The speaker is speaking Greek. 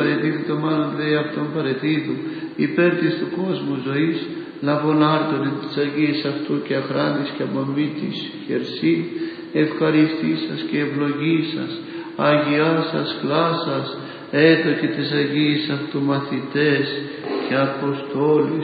παρετήθητο μάλλον δε αυτόν παρετήθου, υπέρ της του κόσμου ζωής, λαβών άρτων εν της Αγίας αυτού και αχράντης και απομήτης χερσή, ευχαριστήσας και ευλογήσας, Αγιάσας κλάσας, έτω και της Αγίας αυτού μαθητές και Αποστόλους